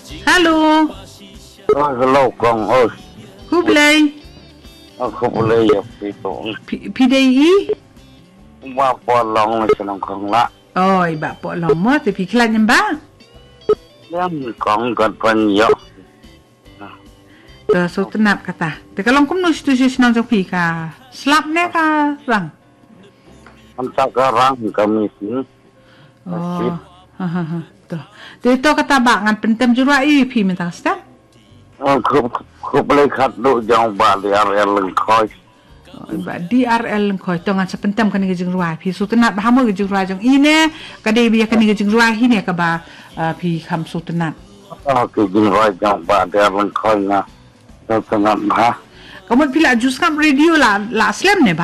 Halo. Hello con ơi. Khu play. Không boleh ya itu. PDI. Apa long senang con lah. Oi, bapak lama tapi kelan nyembah. Yang con kat banyak. Tuh, so tenap kata. Tapi kalau kamu nulis tulis senang joki ka, slap ne ka rang. Entah sekarang kami sini. Oh, tuh. Jadi tu kata bangan pentem jurua pi minta step. Không boleh kat duk jauh balik area lengkoi. DRL koi tongan sepentem kan ngejeng ruai pi so tenap bahamo ngejeng ruai jeng ine kade biya kan ngejeng ruai hine ka ba pi kam so tenap. Kejeng jauh balik area lengkoi na. Sangat mah. Kamu pila jus kam radio la slam ne ba?